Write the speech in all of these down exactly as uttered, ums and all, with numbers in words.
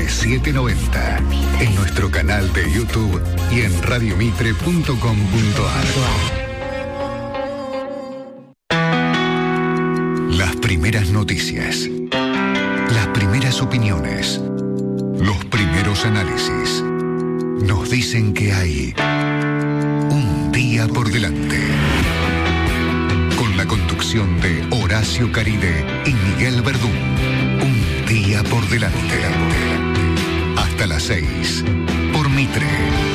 M setecientos noventa, en nuestro canal de YouTube y en radio mitre punto com punto ar. Las primeras noticias, las primeras opiniones, los primeros análisis nos dicen que hay un día por delante. Con la conducción de Horacio Caride y Miguel Verdún. Un día por delante. Hasta las seis. Por Mitre.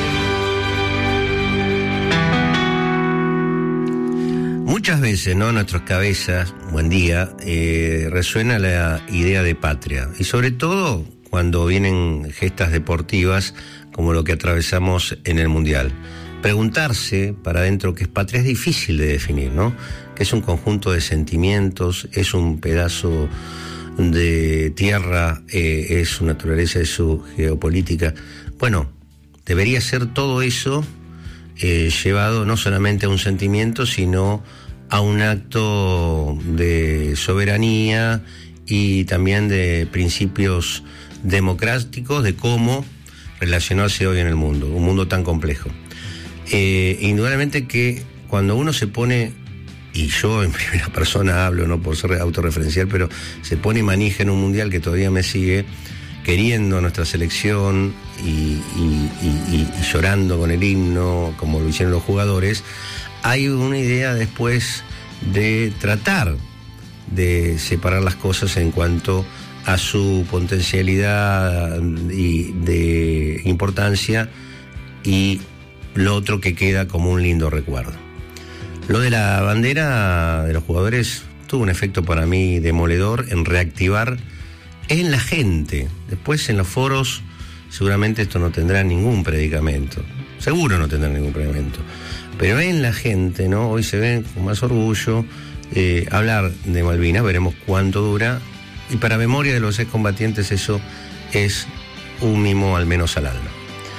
Muchas veces, ¿no?, en nuestras cabezas, buen día, eh, resuena la idea de patria. Y sobre todo cuando vienen gestas deportivas como lo que atravesamos en el Mundial. Preguntarse para adentro qué es patria es difícil de definir, ¿no? Que es un conjunto de sentimientos, es un pedazo de tierra, eh, es su naturaleza, es su geopolítica. Bueno, debería ser todo eso eh, llevado no solamente a un sentimiento, sino a un acto de soberanía y también de principios democráticos de cómo relacionarse hoy en el mundo, un mundo tan complejo. Eh, indudablemente que cuando uno se pone, y yo en primera persona hablo, no por ser autorreferencial, pero se pone manija en un mundial que todavía me sigue, queriendo nuestra selección y, y, y, y, y llorando con el himno, como lo hicieron los jugadores, hay una idea después de tratar de separar las cosas en cuanto a su potencialidad y de importancia y lo otro que queda como un lindo recuerdo. Lo de la bandera de los jugadores tuvo un efecto para mí demoledor en reactivar en la gente. Después en los foros seguramente esto no tendrá ningún predicamento. Seguro no tendrá ningún predicamento. Pero en la gente, ¿no? Hoy se ven con más orgullo eh, hablar de Malvinas, veremos cuánto dura. Y para memoria de los excombatientes eso es un mimo al menos al alma.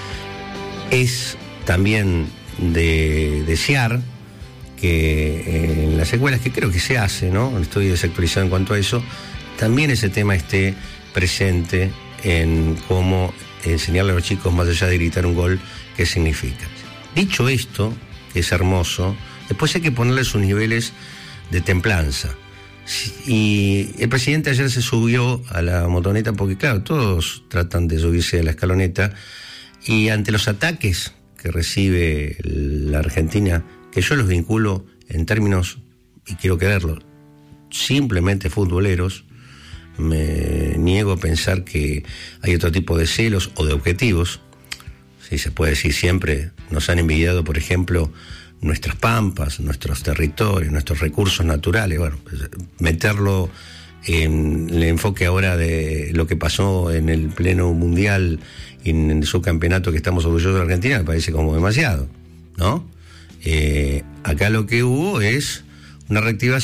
Es también de desear que en las escuelas, que creo que se hace, ¿no? Estoy desactualizado en cuanto a eso, también ese tema esté presente en cómo enseñarle a los chicos, más allá de gritar un gol, qué significa. Dicho esto, que es hermoso, después hay que ponerle sus niveles de templanza. Y el presidente ayer se subió a la motoneta porque, claro, todos tratan de subirse a la escaloneta, y ante los ataques que recibe la Argentina, que yo los vinculo en términos, y quiero creerlo, simplemente futboleros, me niego a pensar que hay otro tipo de celos o de objetivos. Sí, se puede decir siempre, nos han envidiado, por ejemplo, nuestras pampas, nuestros territorios, nuestros recursos naturales. Bueno, pues, meterlo en el enfoque ahora de lo que pasó en el pleno mundial y en el subcampeonato que estamos orgullosos de Argentina me parece como demasiado, ¿no? Eh, acá lo que hubo es una reactivación